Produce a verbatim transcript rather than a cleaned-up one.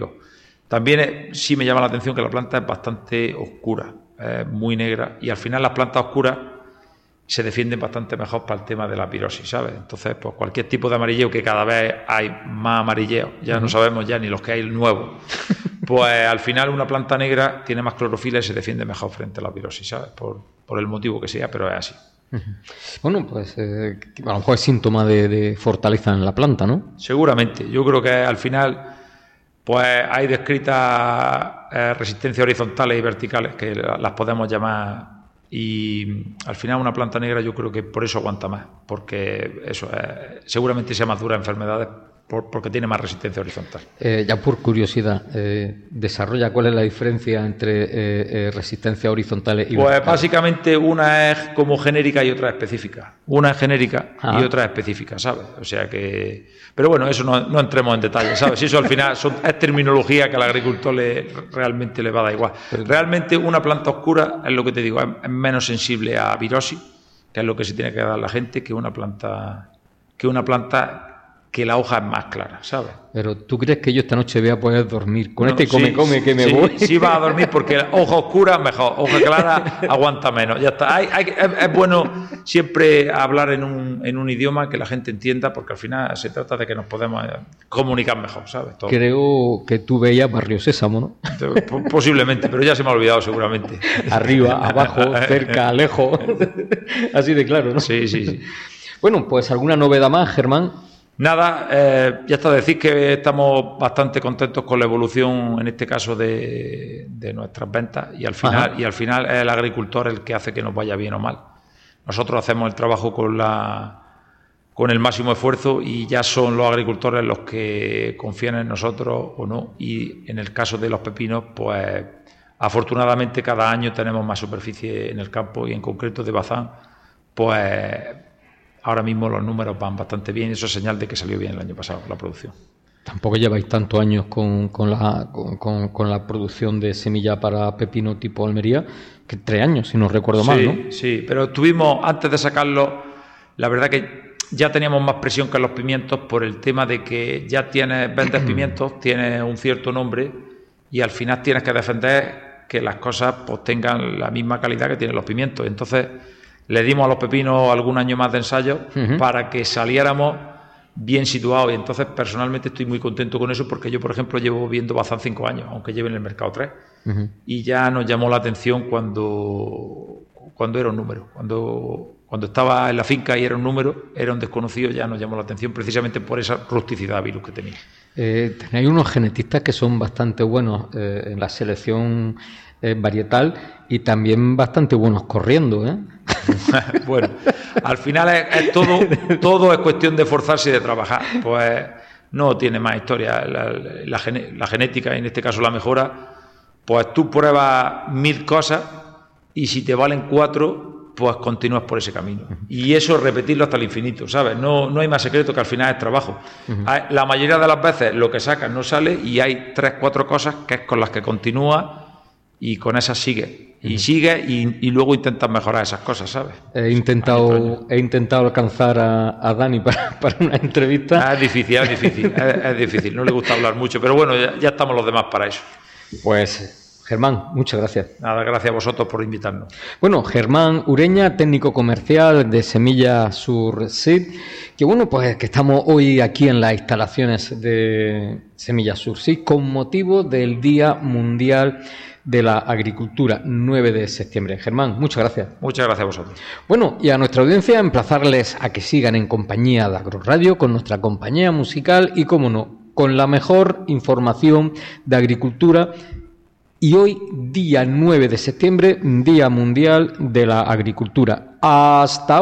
trópicos. También es, sí me llama la atención que la planta es bastante oscura, es muy negra, y al final las plantas oscuras se defienden bastante mejor para el tema de la pirosis, ¿sabes? Entonces, pues cualquier tipo de amarilleo, que cada vez hay más amarilleo, ya uh-huh. no sabemos ya ni los que hay nuevos, pues al final una planta negra tiene más clorofila y se defiende mejor frente a la pirosis, ¿sabes? Por, por el motivo que sea, pero es así. Uh-huh. Bueno, pues eh, a lo mejor es síntoma de, de fortaleza en la planta, ¿no? Seguramente. Yo creo que al final, pues hay descritas eh, resistencias horizontales y verticales, que las podemos llamar. Y al final una planta negra yo creo que por eso aguanta más, porque eso eh, seguramente sea más dura a enfermedades por, porque tiene más resistencia horizontal. Eh, ya por curiosidad, eh, ¿desarrolla cuál es la diferencia entre eh, eh, resistencia horizontales y Pues verticales? Básicamente una es como genérica y otra es específica. Una es genérica Ajá. y otra es específica, ¿sabes? O sea que... Pero bueno, eso no, no entremos en detalle, ¿sabes? Eso al final son, es terminología que al agricultor le, realmente le va a dar igual. Realmente una planta oscura, es lo que te digo, es, es menos sensible a virosis, que es lo que se tiene que dar a la gente, que una planta que una planta que la hoja es más clara, ¿sabes? Pero ¿tú crees que yo esta noche voy a poder dormir con no, este come, sí, come, que me sí, voy? Sí vas a dormir porque hoja oscura mejor, hoja clara aguanta menos, ya está. Hay, hay, es, es bueno siempre hablar en un, en un idioma que la gente entienda, porque al final se trata de que nos podemos comunicar mejor, ¿sabes? Todo. Creo que tú veías Barrio Sésamo, ¿no? Posiblemente, pero ya se me ha olvidado seguramente. Arriba, abajo, cerca, lejos, así de claro, ¿no? Sí, sí, sí. Bueno, pues alguna novedad más, Germán. Nada, eh, ya está, decir que estamos bastante contentos con la evolución, en este caso, de, de nuestras ventas, y al final Ajá. y al final es el agricultor el que hace que nos vaya bien o mal. Nosotros hacemos el trabajo con la con el máximo esfuerzo y ya son los agricultores los que confían en nosotros o no, y en el caso de los pepinos, pues afortunadamente cada año tenemos más superficie en el campo, y en concreto de Bazán, pues ahora mismo los números van bastante bien, y eso es señal de que salió bien el año pasado la producción. Tampoco lleváis tantos años con, con, la, con, con la producción de semilla para pepino tipo Almería, que tres años, si no recuerdo sí, mal, ¿no? Sí, pero tuvimos, antes de sacarlo, la verdad que ya teníamos más presión que los pimientos, por el tema de que ya tienes, vendes pimientos, tienes un cierto nombre, y al final tienes que defender que las cosas pues tengan la misma calidad que tienen los pimientos. Entonces le dimos a los pepinos algún año más de ensayo uh-huh. para que saliéramos bien situados, y entonces personalmente estoy muy contento con eso, porque yo, por ejemplo, llevo viendo Bazán cinco años, aunque lleve en el mercado tres, uh-huh. y ya nos llamó la atención cuando, cuando era un número, cuando, cuando estaba en la finca y era un número, era un desconocido, ya nos llamó la atención precisamente por esa rusticidad virus que tenía. Eh, tenéis unos genetistas que son bastante buenos eh, en la selección eh, varietal, y también bastante buenos corriendo, ¿eh? Bueno, al final es, es todo, todo es cuestión de esforzarse y de trabajar. Pues no tiene más historia. La, la, la genética, en este caso la mejora, pues tú pruebas mil cosas, y si te valen cuatro, pues continúas por ese camino. Y eso repetirlo hasta el infinito, ¿sabes? No, no hay más secreto, que al final es trabajo. Uh-huh. La mayoría de las veces lo que sacas no sale, y hay tres, cuatro cosas que es con las que continúas, y con esas sigue y sigue y, y luego intentas mejorar esas cosas, ¿sabes? He intentado he intentado alcanzar a, a Dani para, para una entrevista. Ah, es difícil, es difícil, es, es difícil, no le gusta hablar mucho, pero bueno, ya, ya estamos los demás para eso. Pues Germán, muchas gracias. Nada, gracias a vosotros por invitarnos. Bueno, Germán Ureña, técnico comercial de Semilla Sur Seed, que bueno, pues que estamos hoy aquí en las instalaciones de Semilla Sur Seed con motivo del Día Mundial de la Agricultura, nueve de septiembre. Germán, muchas gracias. Muchas gracias a vosotros. Bueno, y a nuestra audiencia, emplazarles a que sigan en compañía de Agroradio, con nuestra compañía musical y, como no, con la mejor información de agricultura. Y hoy, día nueve de septiembre, Día Mundial de la Agricultura. Hasta